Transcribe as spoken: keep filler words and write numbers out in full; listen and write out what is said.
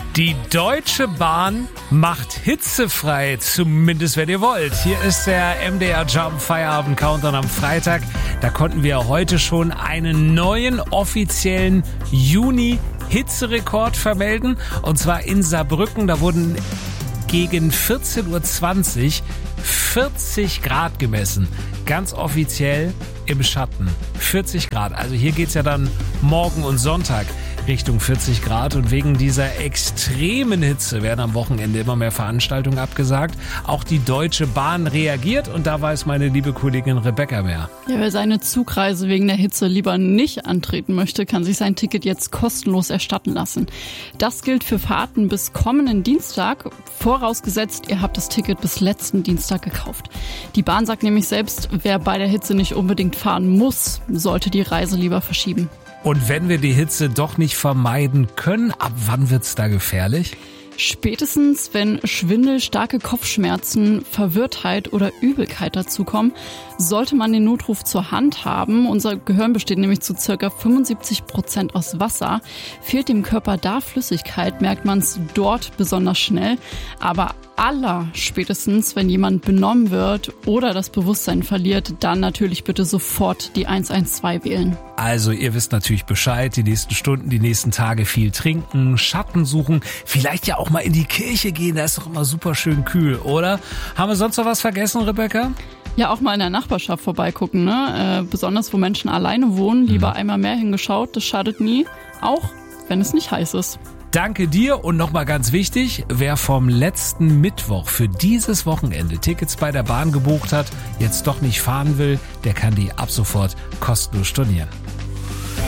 Die Deutsche Bahn macht hitzefrei, zumindest wenn ihr wollt. Hier ist der M D R Jump Feierabend Countdown am Freitag. Da konnten wir heute schon einen neuen offiziellen Juni-Hitzerekord vermelden. Und zwar in Saarbrücken. Da wurden gegen vierzehn Uhr zwanzig vierzig Grad gemessen. Ganz offiziell im Schatten. vierzig Grad. Also hier geht's ja dann morgen und Sonntag Richtung vierzig Grad. Und wegen dieser extremen Hitze werden am Wochenende immer mehr Veranstaltungen abgesagt. Auch die Deutsche Bahn reagiert und da weiß meine liebe Kollegin Rebecca mehr. Ja, wer seine Zugreise wegen der Hitze lieber nicht antreten möchte, kann sich sein Ticket jetzt kostenlos erstatten lassen. Das gilt für Fahrten bis kommenden Dienstag, vorausgesetzt, ihr habt das Ticket bis letzten Dienstag gekauft. Die Bahn sagt nämlich selbst, wer bei der Hitze nicht unbedingt fahren muss, sollte die Reise lieber verschieben. Und wenn wir die Hitze doch nicht vermeiden können, ab wann wird's da gefährlich? Spätestens, wenn Schwindel, starke Kopfschmerzen, Verwirrtheit oder Übelkeit dazukommen, sollte man den Notruf zur Hand haben. Unser Gehirn besteht nämlich zu ca. fünfundsiebzig Prozent aus Wasser. Fehlt dem Körper da Flüssigkeit, merkt man es dort besonders schnell. Aber aller spätestens, wenn jemand benommen wird oder das Bewusstsein verliert, dann natürlich bitte sofort die eins eins zwei wählen. Also ihr wisst natürlich Bescheid, die nächsten Stunden, die nächsten Tage viel trinken, Schatten suchen, vielleicht ja auch mal in die Kirche gehen, da ist doch immer super schön kühl, oder? Haben wir sonst noch was vergessen, Rebecca? Ja, auch mal in der Nachbarschaft vorbeigucken, ne? Äh, besonders wo Menschen alleine wohnen, lieber mhm. einmal mehr hingeschaut, das schadet nie, auch wenn es nicht heiß ist. Danke dir und nochmal ganz wichtig, wer vom letzten Mittwoch für dieses Wochenende Tickets bei der Bahn gebucht hat, jetzt doch nicht fahren will, der kann die ab sofort kostenlos stornieren.